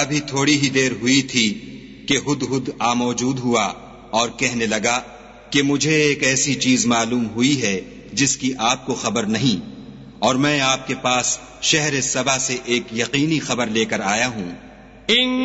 अभी थोड़ी ही देर हुई थी कि हुदहुद मौजूद हुआ और कहने लगा कि मुझे एक ऐसी चीज मालूम हुई है जिसकी आपको खबर नहीं, और मैं आपके पास शहर सबा से एक यकीनी खबर लेकर आया हूं।